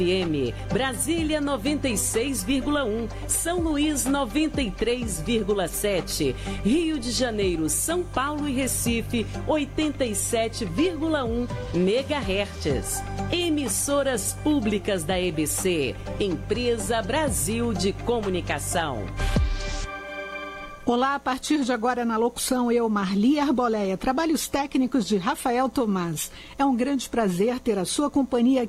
FM, Brasília 96,1, São Luís 93,7, Rio de Janeiro, São Paulo e Recife 87,1 MHz. Emissoras públicas da EBC, Empresa Brasil de Comunicação. Olá, a partir de agora na locução eu, Marli Arboleia, trabalhos técnicos de Rafael Tomás. É um grande prazer ter a sua companhia